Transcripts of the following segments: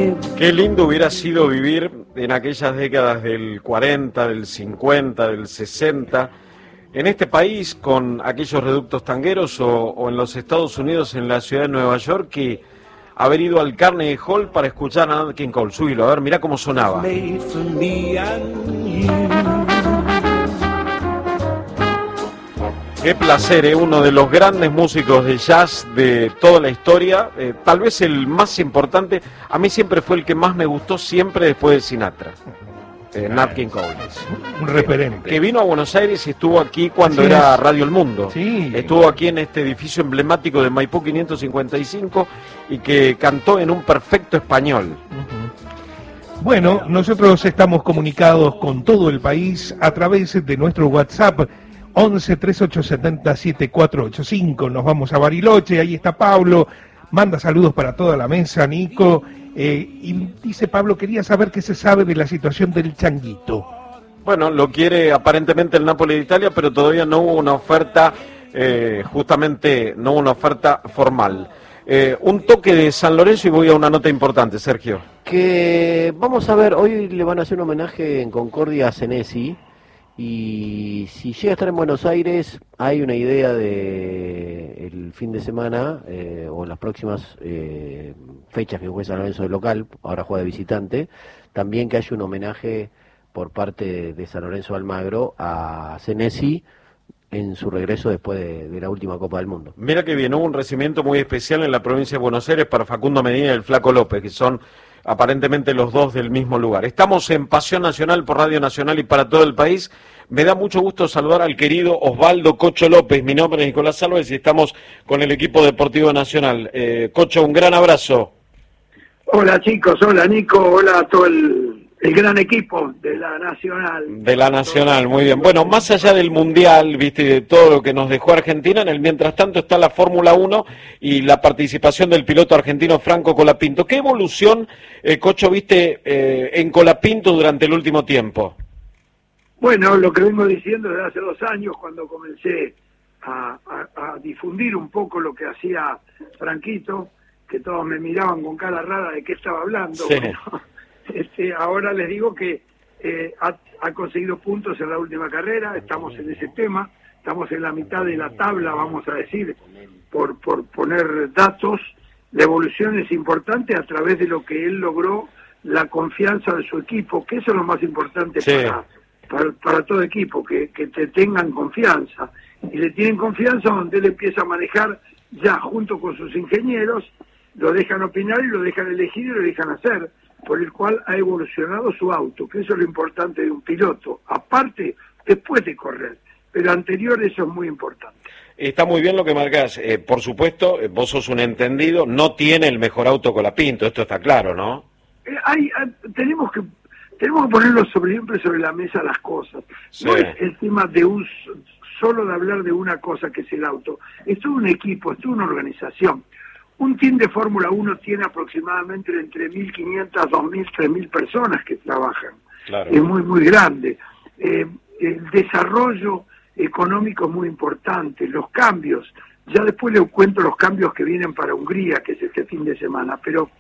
Qué lindo hubiera sido vivir en aquellas décadas del 40, del 50, del 60, en este país con aquellos reductos tangueros o en los Estados Unidos, en la ciudad de Nueva York, y haber ido al Carnegie Hall para escuchar a Nat King Cole. Subilo, a ver, mirá cómo sonaba. Qué placer, uno de los grandes músicos de jazz de toda la historia, tal vez el más importante. A mí siempre fue el que más me gustó, siempre después de Sinatra, Nat King Cole. Un referente. Que vino a Buenos Aires y estuvo aquí cuando era Radio El Mundo. Sí. Estuvo aquí en este edificio emblemático de Maipú 555 y que cantó en un perfecto español. Bueno, nosotros estamos comunicados con todo el país a través de nuestro WhatsApp 11 3870 7485. Nos vamos a Bariloche, ahí está Pablo, manda saludos para toda la mesa, Nico, y dice Pablo, quería saber qué se sabe de la situación del Changuito. Bueno, lo quiere aparentemente el Napoli de Italia, pero todavía no hubo una oferta, justamente no hubo una oferta formal. Un toque de San Lorenzo y voy a una nota importante, Sergio. Que vamos a ver, hoy le van a hacer un homenaje en Concordia a Senesi. Y si llega a estar en Buenos Aires, hay una idea de el fin de semana o en las próximas fechas que juegue San Lorenzo de local, ahora juega de visitante, también que haya un homenaje por parte de San Lorenzo Almagro a Senesi en su regreso después de la última Copa del Mundo. Mira que bien, hubo un recibimiento muy especial en la provincia de Buenos Aires para Facundo Medina y el Flaco López, que son aparentemente los dos del mismo lugar. Estamos en Pasión Nacional por Radio Nacional y para todo el país. Me da mucho gusto saludar al querido Osvaldo Cocho López. Mi nombre es Nicolás Álvarez y estamos con el equipo deportivo nacional. Cocho, un gran abrazo. Hola chicos, hola Nico, hola a todo el gran equipo de la Nacional. De la Nacional, muy bien. Bueno, más allá del Mundial, viste, de todo lo que nos dejó Argentina, en el mientras tanto está la Fórmula 1 y la participación del piloto argentino Franco Colapinto. ¿Qué evolución, Cocho, viste en Colapinto durante el último tiempo? Bueno, lo que vengo diciendo desde hace 2 años, cuando comencé a difundir un poco lo que hacía Franquito, que todos me miraban con cara rara de qué estaba hablando. Sí. Bueno, ahora les digo que ha conseguido puntos en la última carrera, estamos en ese tema, estamos en la mitad de la tabla, vamos a decir, por poner datos. La evolución es importante a través de lo que él logró, la confianza de su equipo, que eso es lo más importante sí. para todo equipo, que te tengan confianza. Y le tienen confianza donde él empieza a manejar ya junto con sus ingenieros, lo dejan opinar y lo dejan elegir y lo dejan hacer, por el cual ha evolucionado su auto, que eso es lo importante de un piloto, aparte después de correr, pero anterior eso es muy importante. Está muy bien lo que marcás, por supuesto, vos sos un entendido, no tiene el mejor auto Colapinto, esto está claro, ¿no? Tenemos que ponerlo siempre sobre la mesa las cosas, sí. No es el tema de solo de hablar de una cosa que es el auto, es todo un equipo, es toda una organización. Un team de Fórmula 1 tiene aproximadamente entre 1.500, 2.000, 3.000 personas que trabajan. Claro. Es muy, muy grande. El desarrollo económico es muy importante. Los cambios, ya después les cuento los cambios que vienen para Hungría, que es este fin de semana, pero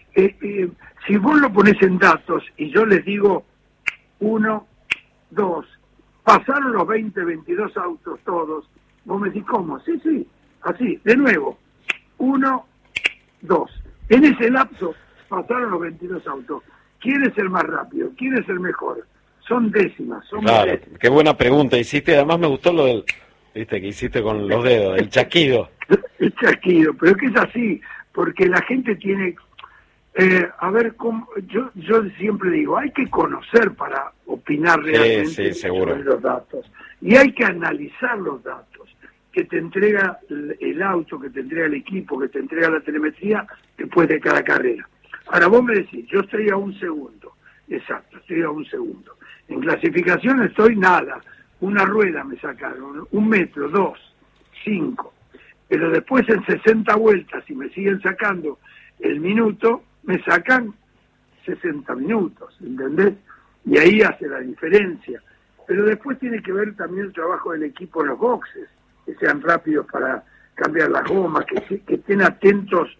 si vos lo ponés en datos y yo les digo 1, 2, pasaron los 20, 22 autos todos, vos me decís, ¿cómo? Sí, así, de nuevo, 1, 2. En ese lapso pasaron los 22 autos. ¿Quién es el más rápido? ¿Quién es el mejor? Son décimas. Claro, qué buena pregunta hiciste. Además me gustó lo del, viste, que hiciste con los dedos, el chasquido. El chasquido, pero que es así, porque la gente tiene... a ver, yo siempre digo, hay que conocer para opinar realmente sobre los datos. Y hay que analizar los datos que te entrega el auto, que te entrega el equipo, que te entrega la telemetría después de cada carrera. Ahora vos me decís, yo estoy a 1 segundo, exacto, estoy a 1 segundo. En clasificación estoy nada, una rueda me sacaron, 1 metro, 2, 5. Pero después en 60 vueltas, si me siguen sacando el minuto, me sacan 60 minutos, ¿entendés? Y ahí hace la diferencia. Pero después tiene que ver también el trabajo del equipo en los boxes, que sean rápidos para cambiar las gomas, que estén atentos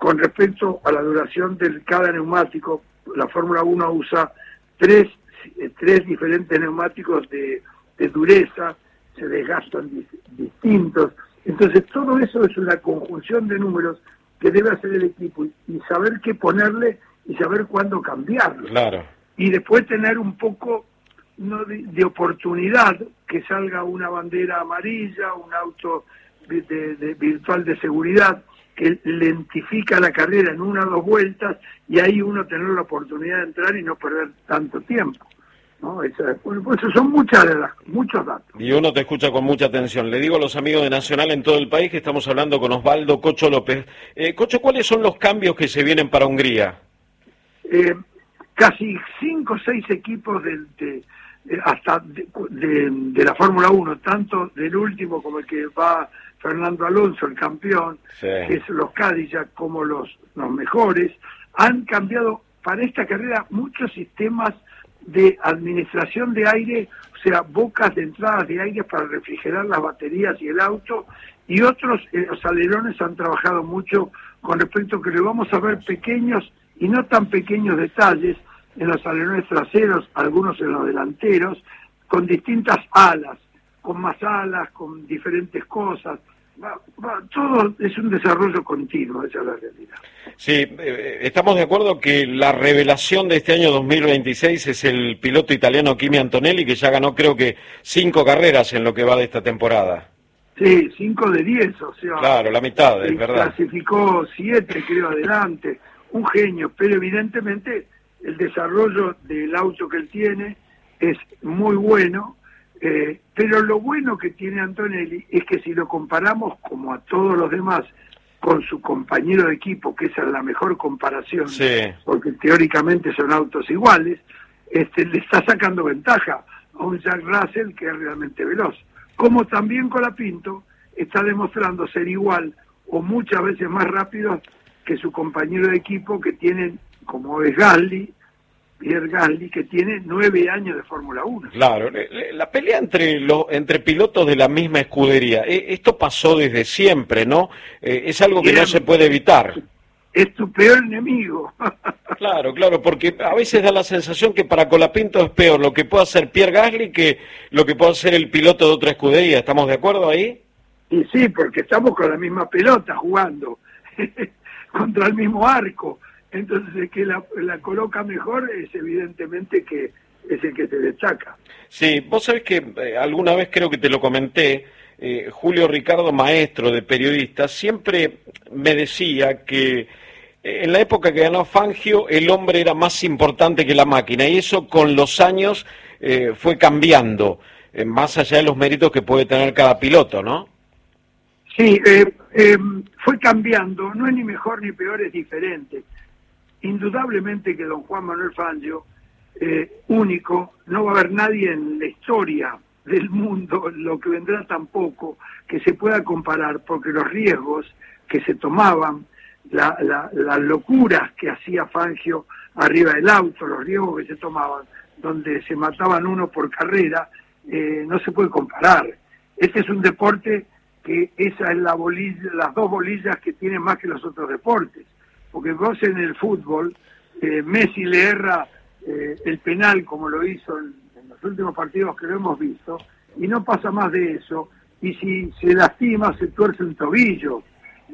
con respecto a la duración de cada neumático. La Fórmula 1 usa tres diferentes neumáticos de dureza, se desgastan distintos. Entonces todo eso es una conjunción de números que debe hacer el equipo y saber qué ponerle y saber cuándo cambiarlo. Claro. Y después tener un poco de oportunidad, que salga una bandera amarilla, un auto de virtual de seguridad que lentifica la carrera en 1 o 2 vueltas, y ahí uno tener la oportunidad de entrar y no perder tanto tiempo, ¿no? Pues son muchos datos. Y uno te escucha con mucha atención. Le digo a los amigos de Nacional en todo el país que estamos hablando con Osvaldo Cocho López. Cocho, ¿cuáles son los cambios que se vienen para Hungría? Casi 5 o 6 equipos de la Fórmula 1, tanto del último como el que va Fernando Alonso, el campeón, sí, que es los Cadillac, como los mejores, han cambiado para esta carrera muchos sistemas de administración de aire, o sea, bocas de entradas de aire para refrigerar las baterías y el auto, y otros, los alerones han trabajado mucho con respecto a que le vamos a ver pequeños y no tan pequeños detalles en los alerones traseros, algunos en los delanteros, con distintas alas, con más alas, con diferentes cosas. Todo es un desarrollo continuo, esa es la realidad. Sí, estamos de acuerdo que la revelación de este año 2026 es el piloto italiano Kimi Antonelli, que ya ganó creo que 5 carreras en lo que va de esta temporada. Sí, 5 de 10, o sea... Claro, la mitad, es verdad. Clasificó 7, creo, adelante. Un genio, pero evidentemente el desarrollo del auto que él tiene es muy bueno, pero lo bueno que tiene Antonelli es que si lo comparamos, como a todos los demás, con su compañero de equipo, que esa es la mejor comparación, sí, porque teóricamente son autos iguales, le está sacando ventaja a un Jack Russell que es realmente veloz. Como también Colapinto está demostrando ser igual o muchas veces más rápido que su compañero de equipo, que tienen, como es Pierre Gasly, que tiene 9 años de Fórmula 1. Claro, la pelea entre pilotos de la misma escudería, esto pasó desde siempre, ¿no? Es algo que no se puede evitar. Es tu peor enemigo. Claro, porque a veces da la sensación que para Colapinto es peor lo que puede hacer Pierre Gasly que lo que puede hacer el piloto de otra escudería. ¿Estamos de acuerdo ahí? Y sí, porque estamos con la misma pelota jugando contra el mismo arco. Entonces el que la coloca mejor es evidentemente que es el que se destaca. Sí, vos sabés que alguna vez creo que te lo comenté, Julio Ricardo, maestro de periodista, siempre me decía que en la época que ganó Fangio el hombre era más importante que la máquina, y eso con los años fue cambiando, más allá de los méritos que puede tener cada piloto, ¿no? Sí, fue cambiando, no es ni mejor ni peor, es diferente. Indudablemente que don Juan Manuel Fangio, único, no va a haber nadie en la historia del mundo, lo que vendrá tampoco, que se pueda comparar, porque los riesgos que se tomaban, las locuras que hacía Fangio arriba del auto, los riesgos que se tomaban, donde se mataban uno por carrera, no se puede comparar. Este es un deporte que esa es las 2 bolillas que tiene más que los otros deportes. Porque vos en el fútbol, Messi le erra el penal como lo hizo en los últimos partidos que lo hemos visto, y no pasa más de eso, y si se lastima se tuerce un tobillo.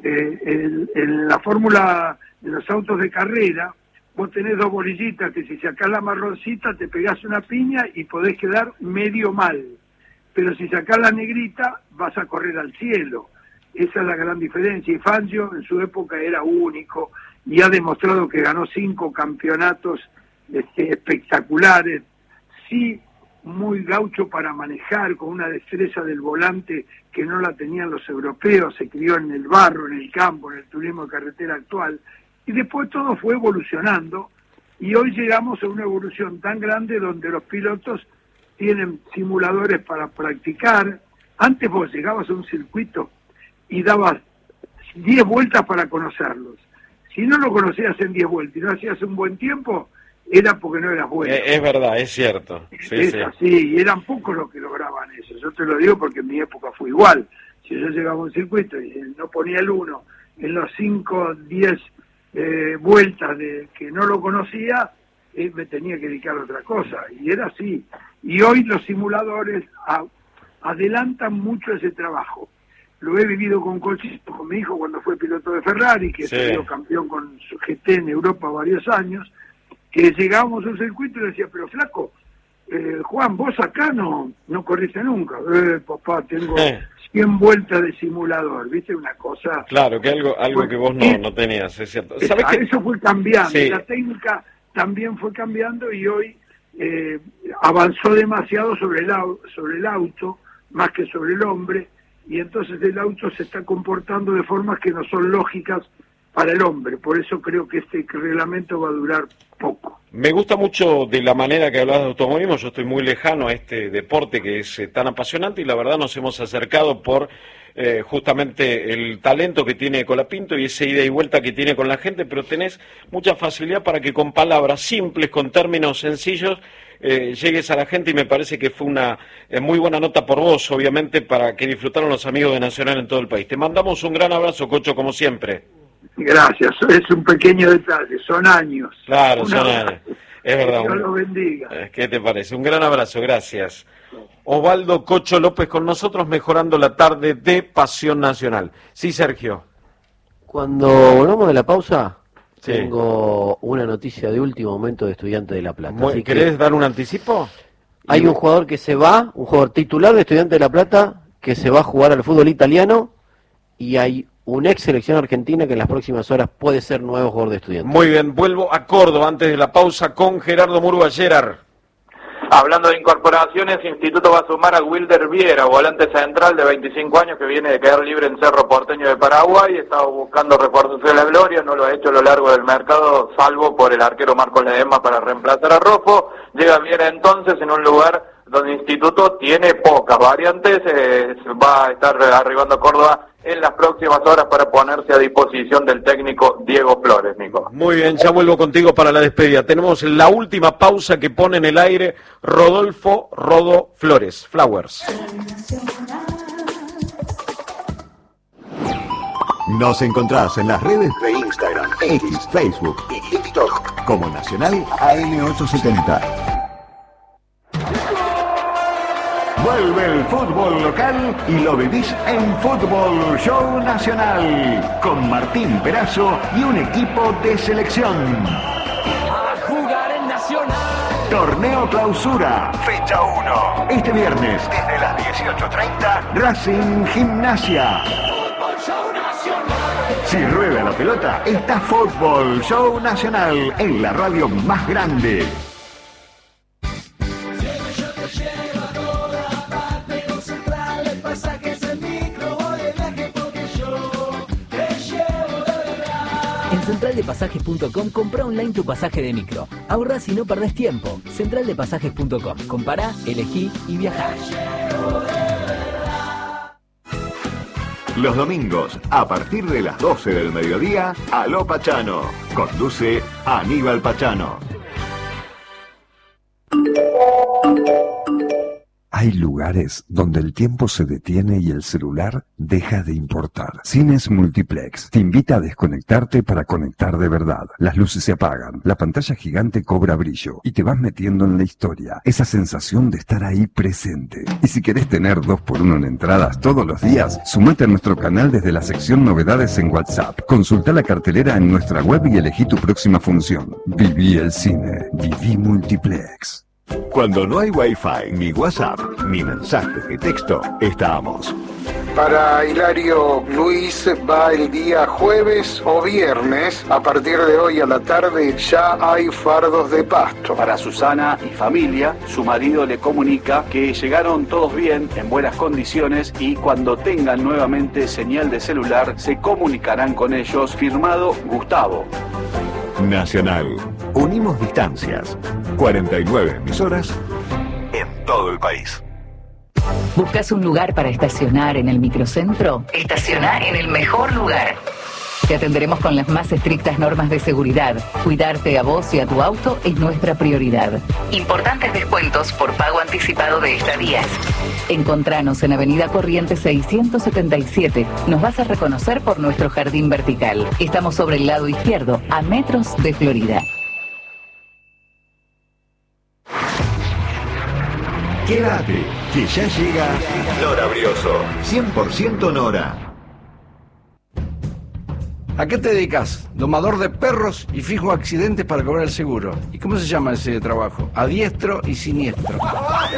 En la fórmula de los autos de carrera, vos tenés 2 bolillitas que si sacás la marroncita te pegás una piña y podés quedar medio mal, pero si sacás la negrita vas a correr al cielo. Esa es la gran diferencia, y Fangio en su época era único y ha demostrado que ganó 5 campeonatos espectaculares, sí, muy gaucho para manejar, con una destreza del volante que no la tenían los europeos, se crió en el barro, en el campo, en el turismo de carretera actual, y después todo fue evolucionando, y hoy llegamos a una evolución tan grande donde los pilotos tienen simuladores para practicar. Antes vos llegabas a un circuito y dabas 10 vueltas para conocerlos. Si no lo conocías en 10 vueltas y no hacías un buen tiempo, era porque no eras bueno. Es verdad, es cierto. Sí, es sí. Así, y eran pocos los que lograban eso. Yo te lo digo porque en mi época fue igual. Si yo llegaba a un circuito y no ponía el 1 en los 5, 10 vueltas de que no lo conocía, me tenía que dedicar a otra cosa, y era así. Y hoy los simuladores adelantan mucho ese trabajo. Lo he vivido con Colchito, con mi hijo cuando fue piloto de Ferrari, que salió campeón con su GT en Europa varios años, que llegábamos a un circuito y le decía, pero flaco, Juan, vos acá no corriste nunca. Papá, tengo 100 vueltas de simulador, ¿viste? Una cosa... Claro, que algo que vos no tenías, es cierto. ¿Sabés que eso fue cambiando, la técnica también fue cambiando y hoy avanzó demasiado sobre el auto, más que sobre el hombre, y entonces el auto se está comportando de formas que no son lógicas para el hombre. Por eso creo que este reglamento va a durar poco. Me gusta mucho de la manera que hablas de automovilismo. Yo estoy muy lejano a este deporte que es tan apasionante y la verdad nos hemos acercado por justamente el talento que tiene Colapinto y esa ida y vuelta que tiene con la gente, pero tenés mucha facilidad para que con palabras simples, con términos sencillos, llegues a la gente, y me parece que fue una muy buena nota por vos, obviamente, para que disfrutaron los amigos de Nacional en todo el país. Te mandamos un gran abrazo, Cocho, como siempre. Gracias, es un pequeño detalle, son años. Claro, son años, es verdad. Dios lo bendiga. ¿Qué te parece? Un gran abrazo, gracias. Osvaldo Cocho López con nosotros, mejorando la tarde de Pasión Nacional. Sí, Sergio. Cuando volvamos de la pausa, tengo una noticia de último momento de Estudiantes de La Plata. ¿Querés dar un anticipo? Hay un jugador que se va, un jugador titular de Estudiantes de La Plata, que se va a jugar al fútbol italiano, y hay un ex selección argentina que en las próximas horas puede ser nuevo jugador de Estudiantes. Muy bien, vuelvo a Córdoba antes de la pausa con Gerardo Murúa. Gerard. Hablando de incorporaciones, Instituto va a sumar a Wilder Viera, volante central de 25 años que viene de quedar libre en Cerro Porteño de Paraguay. Estaba buscando refuerzos de la gloria, no lo ha hecho a lo largo del mercado, salvo por el arquero Marcos Ledesma para reemplazar a Rojo. Llega Viera entonces en un lugar donde Instituto tiene pocas variantes, va a estar arribando a Córdoba en las próximas horas para ponerse a disposición del técnico Diego Flores, Nico. Muy bien, ya vuelvo contigo para la despedida. Tenemos la última pausa que pone en el aire Rodolfo Rodo Flores, Flowers. Nos encontrás en las redes de Instagram, X, Facebook y TikTok como Nacional AM870. Vuelve el fútbol local y lo vivís en Fútbol Show Nacional con Martín Perazo y un equipo de selección. A jugar en Nacional. Torneo Clausura, fecha 1. Este viernes, desde las 18:30, Racing Gimnasia. Fútbol Show Nacional. Si rueda la pelota, está Fútbol Show Nacional en la radio más grande. En centraldepasajes.com compra online tu pasaje de micro. Ahorrás y no perdés tiempo. Centraldepasajes.com. Compará, elegí y viajá. Los domingos, a partir de las 12 del mediodía, Aló Pachano. Conduce Aníbal Pachano. Hay lugares donde el tiempo se detiene y el celular deja de importar. Cines Multiplex te invita a desconectarte para conectar de verdad. Las luces se apagan, la pantalla gigante cobra brillo y te vas metiendo en la historia. Esa sensación de estar ahí presente. Y si querés tener 2x1 en entradas todos los días, sumate a nuestro canal desde la sección Novedades en WhatsApp. Consulta la cartelera en nuestra web y elegí tu próxima función. Viví el cine. Viví Multiplex. Cuando no hay Wi-Fi, ni WhatsApp, ni mensajes de texto, estamos. Para Hilario Luis va el día jueves o viernes. A partir de hoy a la tarde ya hay fardos de pasto. Para Susana y familia, su marido le comunica que llegaron todos bien, en buenas condiciones, y cuando tengan nuevamente señal de celular se comunicarán con ellos. Firmado Gustavo. Nacional. Unimos distancias. 49 emisoras en todo el país. ¿Buscas un lugar para estacionar en el microcentro? Estaciona en el mejor lugar. Te atenderemos con las más estrictas normas de seguridad. Cuidarte a vos y a tu auto es nuestra prioridad. Importantes descuentos por pago anticipado de estadías. Encontranos en Avenida Corrientes 677. Nos vas a reconocer por nuestro jardín vertical. Estamos sobre el lado izquierdo, a metros de Florida. Quédate, que ya llega Nora Brioso. 100% Nora. ¿A qué te dedicas? Domador de perros y fijo accidentes para cobrar el seguro. ¿Y cómo se llama ese trabajo? A diestro y siniestro.